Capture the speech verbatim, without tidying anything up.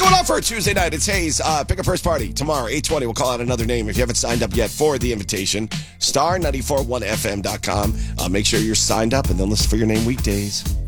going on for a Tuesday night? It's Hayes. Uh, pick a first party tomorrow, eight twenty. We'll call out another name. If you haven't signed up yet for the invitation, star nine four one f m dot com. Uh, make sure you're signed up and then listen for your name weekdays.